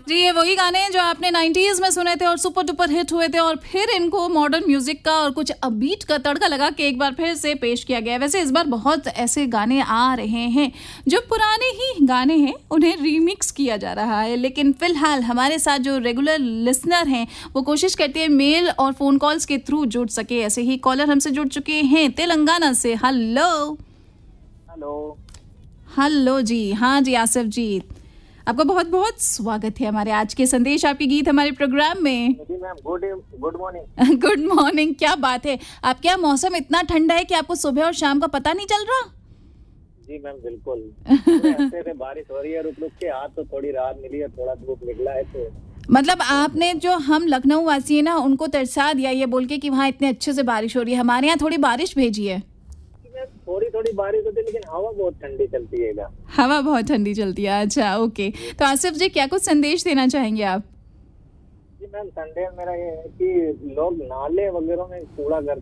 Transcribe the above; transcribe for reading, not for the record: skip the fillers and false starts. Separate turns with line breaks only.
जी, ये वही गाने हैं जो आपने 90s में सुने थे और सुपर डुपर हिट हुए थे और फिर इनको मॉडर्न म्यूजिक का और कुछ बीट का तड़का लगा के एक बार फिर से पेश किया गया। वैसे इस बार बहुत ऐसे गाने आ रहे हैं जो पुराने ही गाने हैं, उन्हें रीमिक्स किया जा रहा है। लेकिन फिलहाल हमारे साथ जो रेगुलर लिसनर हैं वो कोशिश करते हैं मेल और फोन कॉल्स के थ्रू जुड़ सके। ऐसे ही कॉलर हमसे जुड़ चुके हैं तेलंगाना से। Hello
hello.
हेलो जी, हाँ जी आसिफ जी, आपका बहुत बहुत स्वागत है हमारे आज के संदेश आपके गीत हमारे प्रोग्राम में।
जी ma'am, good morning.
Good morning. क्या बात है, आपके यहाँ मौसम इतना ठंडा है कि आपको सुबह और शाम का पता नहीं चल रहा?
जी मैम बिल्कुल, पूरे हफ्ते से बारिश हो रही है रुक रुक के। आज तो थोड़ी राहत मिली है, थोड़ा धूप निकला है तो
मतलब आपने जो हम लखनऊ वासी है ना उनको तरसा दिया ये बोल के कि वहाँ इतने अच्छे से बारिश हो रही है। हमारे यहाँ थोड़ी बारिश भेजी है।
थोड़ी थोड़ी बारिश होती है लेकिन हवा बहुत ठंडी चलती है।
हवा बहुत ठंडी चलती है। अच्छा ओके, तो आसिफ जी क्या कुछ संदेश देना चाहेंगे आप?
जी मैम, संदेश मेरा ये है कि लोग नाले वगैरह में कूड़ा